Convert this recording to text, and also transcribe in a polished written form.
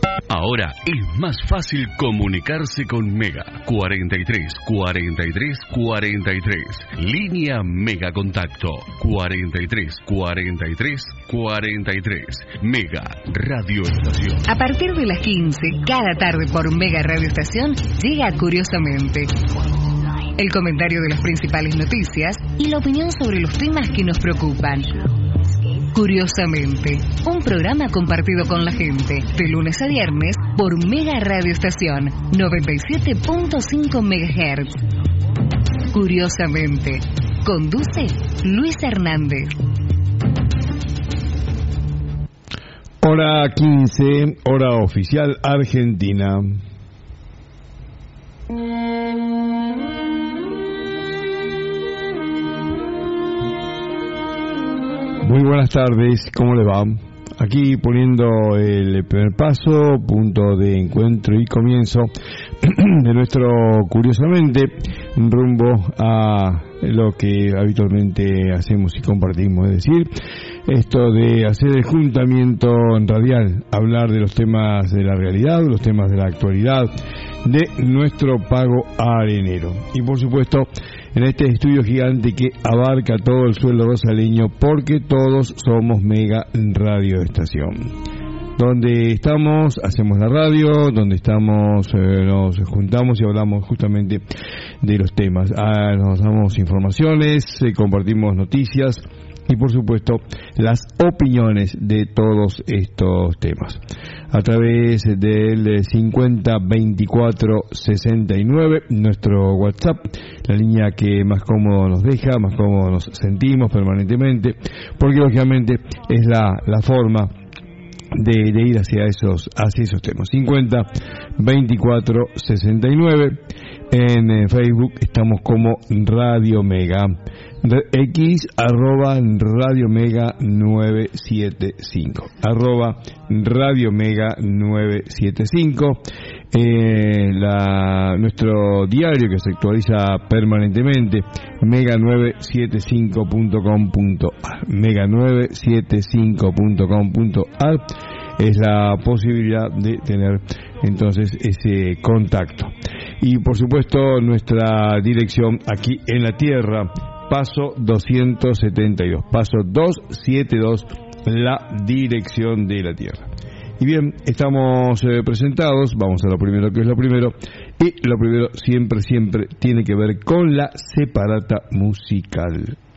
Ahora es más fácil comunicarse con Mega. 43 43 43. Línea Mega Contacto. 43 43 43. Mega Radio Estación. A partir de las 15, cada tarde por Mega Radio Estación, llega Curiosamente. El comentario de las principales noticias y la opinión sobre los temas que nos preocupan. Curiosamente, un programa compartido con la gente, de lunes a viernes por Mega Radio Estación, 97.5 MHz. Curiosamente, conduce Luis Hernández. Hora 15, hora oficial Argentina. Muy buenas tardes, ¿cómo le va? Aquí poniendo el primer paso, punto de encuentro y comienzo de nuestro Curiosamente, rumbo a lo que habitualmente hacemos y compartimos, es decir, esto de hacer el juntamiento radial, hablar de los temas de la realidad, los temas de la actualidad, de nuestro pago arenero. Y por supuesto, en este estudio gigante que abarca todo el suelo rosaleño, porque todos somos Mega Radio Estación. Donde estamos, hacemos la radio, donde estamos, nos juntamos y hablamos justamente de los temas. Nos damos informaciones, compartimos noticias y por supuesto las opiniones de todos estos temas. A través del 50 24 69, nuestro WhatsApp, la línea que más cómodo nos deja, más cómodo nos sentimos permanentemente, porque lógicamente es la forma de ir hacia esos temas. 50 24 69. En Facebook estamos como Radio Mega. X @Radio Mega 975 @Radio Mega 975. Nuestro diario que se actualiza permanentemente, mega975.com.ar, mega975.com.ar es la posibilidad de tener entonces ese contacto. Y por supuesto nuestra dirección aquí en la tierra, Paso 272, Paso 272, la dirección de la tierra. Y bien, estamos presentados, vamos a lo primero que es lo primero, y lo primero siempre tiene que ver con la separata musical.